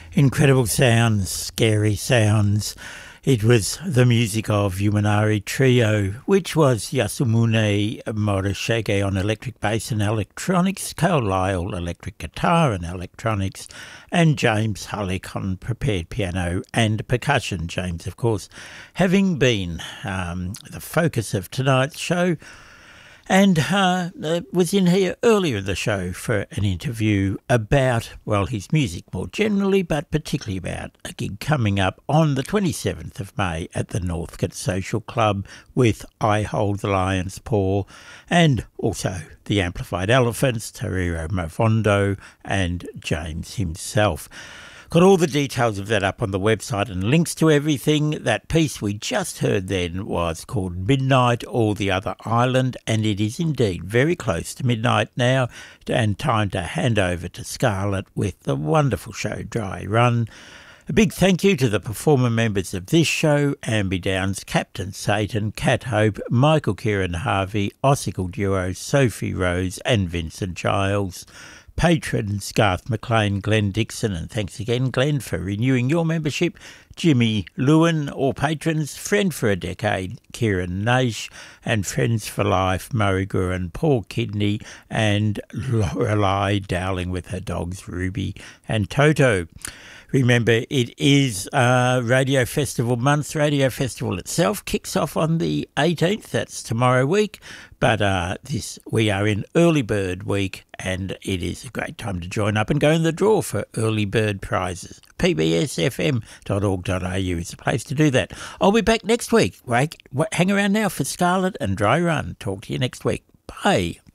Incredible sounds, scary sounds. It was the music of Umanari Trio, which was Yasumune Morishige on electric bass and electronics, Carl Lyle electric guitar and electronics, and James Hullick on prepared piano and percussion. James, of course, having been the focus of tonight's show, and was in here earlier in the show for an interview about, well, his music more generally, but particularly about a gig coming up on the 27th of May at the Northcote Social Club with I Hold the Lion's Paw, and also the Amplified Elephants, Tariro Mofondo and James himself. Got all the details of that up on the website and links to everything. That piece we just heard then was called Midnight or the Other Island, and it is indeed very close to midnight now, and time to hand over to Scarlett with the wonderful show Dry Run. A big thank you to the performer members of this show: Amby Downs, Captain Satan, Cat Hope, Michael Kieran Harvey, Ossicle Duo, Sophie Rose and Vincent Giles. Patrons Garth McLean, Glenn Dixon, and thanks again, Glenn, for renewing your membership. Jimmy Lewin, all patrons. Friend for a decade, Kieran Naish, and Friends for Life, Murray Gurin, Paul Kidney, and Lorelei Dowling with her dogs Ruby and Toto. Remember, it is Radio Festival month. Radio Festival itself kicks off on the 18th. That's tomorrow week. But we are in early bird week, and it is a great time to join up and go in the draw for early bird prizes. pbsfm.org.au is the place to do that. I'll be back next week. Hang around now for Scarlett and Dry Run. Talk to you next week. Bye.